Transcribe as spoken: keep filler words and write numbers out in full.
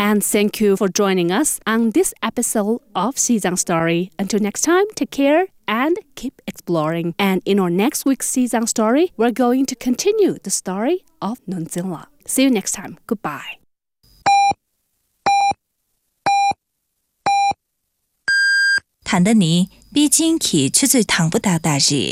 And thank you for joining us on this episode of Sijang Story. Until next time, take care and keep exploring. And in our next week's Sijang Story, we're going to continue the story of Nunzingla. See you next time. Goodbye. 谈得你比进去出最谈不到的事。